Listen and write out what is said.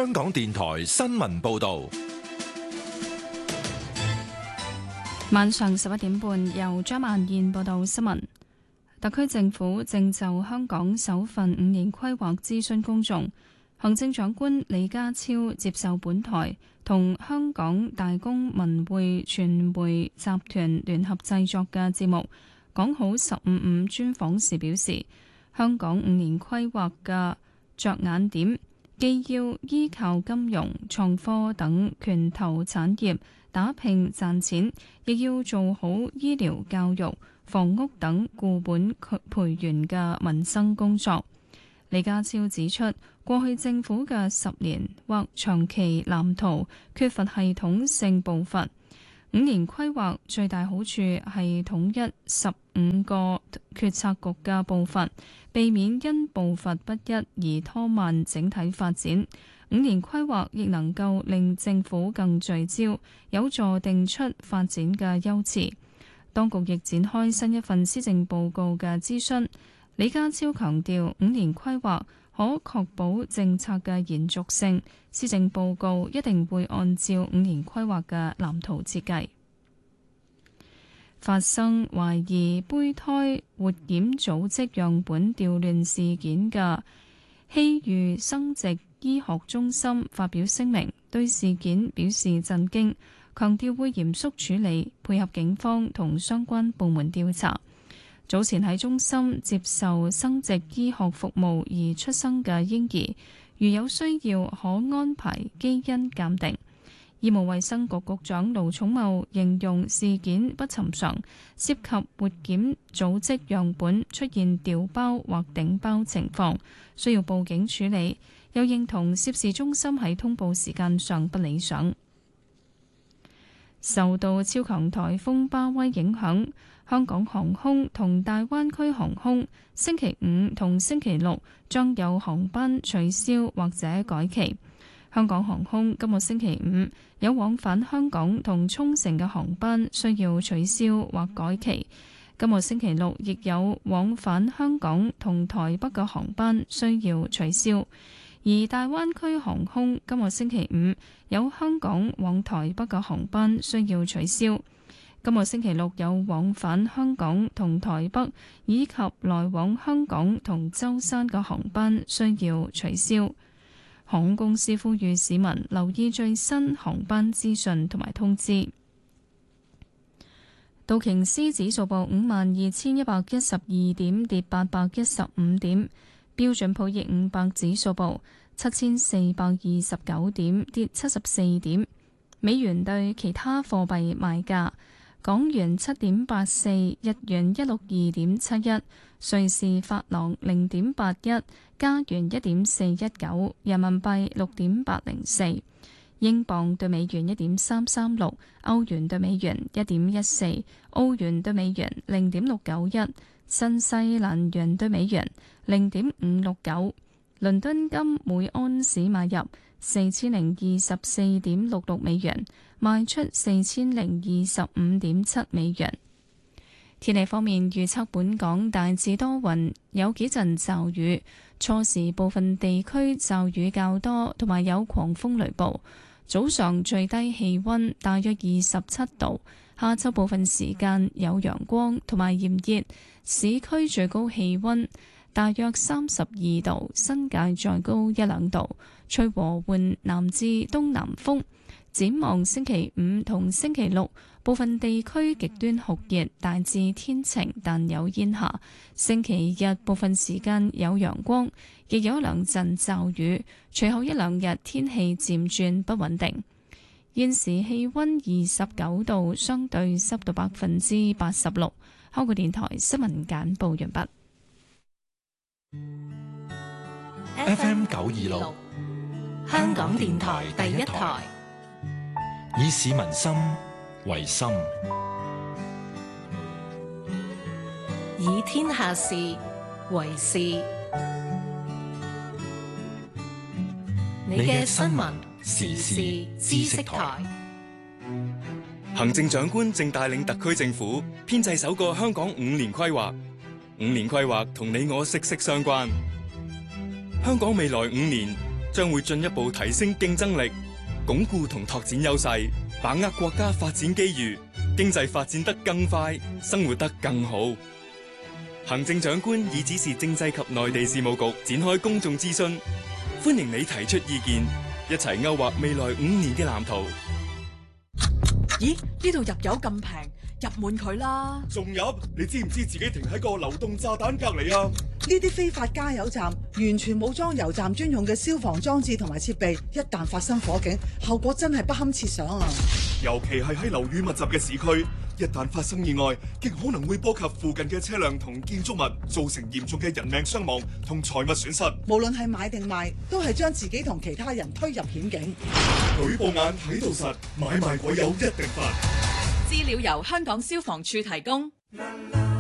香港電台新聞報道。 晚上11點半，由張曼燕報道新聞。特區政府正就香港首份5年規劃諮詢公眾。行政長官李家超接受本台同香港大公文匯傳媒集團聯合製作嘅節目講好15/5專訪時表示，香港5年規劃嘅着眼點既要依靠金融、創科等拳頭產業打拼賺錢，亦要做好醫療、教育、房屋等固本培元嘅民生工作。李家超指出，過去政府嘅10年或長期藍圖缺乏系統性步伐，5年規劃最大好處係統一15個決策局嘅步伐，避免因步伐不一而拖慢整體發展。5年規劃亦能夠令政府更聚焦，有助定出發展嘅優次。當局亦展開新一份施政報告嘅諮詢。李家超強調，5年規劃可確保政策嘅延續性，施政報告一定會按照5年規劃嘅藍圖設計。發生懷疑胚胎活檢組織樣本調亂事件嘅希裕生殖醫學中心發表聲明，對事件表示震驚，強調會嚴肅處理，配合警方同相關部門調查。早前喺中心接受生殖醫學服務而出生嘅嬰兒，如有需要可安排基因鑑定。醫務衛生局局長盧寵茂形容事件不尋常，涉及活檢組織樣本出現調包或頂包情況，需要報警處理。又認同涉事中心喺通報時間上不理想。受到超強颱風巴威影響，香港航空同大灣區航空星期五同星期六將有航班取消或者改期。香港航空今個星期五有往返香港同沖繩嘅航班需要取消或改期，今個星期六亦有往返香港同台北嘅航班需要取消。而大灣區航空今個星期五有香港往台北嘅航班需要取消，今個星期六有往返香港同台北以及來往香港同舟山嘅航班需要取消。航空公司呼籲市民留意最新航班資訊同埋通知。道瓊斯指數報52,112點，跌815點。標準普爾500指數報7,429點，跌74點。美元對其他貨幣賣價：港元7.84，日元162.71，瑞士法郎0.81，加元1.419，人民幣6.804，英鎊對美元1.336，歐元對美元1.14，澳元對美元0.691。新西蘭元對美元0.569，倫敦金每安士買入4024.66美元，賣出4025.7美元。天氣方面預測，本港大致多雲，有幾陣驟雨，初時部分地區驟雨較多，同埋有狂風雷暴。早上最低氣溫大約27度，下晝部分時間有陽光同埋炎熱。市區最高氣溫大約32度，新界再高1-2度，吹和緩南至東南風。展望星期五同星期六，部分地區極端酷熱，大致天晴但有煙霞。星期日部分時間有陽光，亦有2陣驟雨，隨後1-2日天氣漸轉不穩定。現時氣溫29度，相對濕度86%。香港電台新聞簡報完畢。 FM 926， 香港電台第一台， 以市民心為心， 以天下事為事。你嘅新聞時事知識台。 行政長官正帶領特區政府編製首個香港5年規劃。5年規劃同你我息息相關。香港未來5年將會進一步提升競爭力，鞏固同拓展優勢，把握國家發展機遇，經濟發展得更快，生活得更好。行政長官已指示政制及內地事務局展開公眾諮詢，歡迎你提出意見，一齊勾畫未來5年嘅藍圖。 咦？呢度入油咁平，入滿佢啦！ 仲入？你知唔知自己停喺個流動炸彈隔離啊？ 呢啲非法加油站完全冇裝油站專用嘅消防裝置同埋設備，一旦發生火警，後果真係不堪設想啊！ 尤其係喺樓宇密集嘅市區，一旦發生意外，極可能會波及附近嘅車輛同建築物，造成嚴重嘅人命傷亡同財物損失。 無論係買定賣，都係將自己同其他人推入險境。 舉報眼睇到實，買賣鬼友一定罰。 資料由香港消防處提供。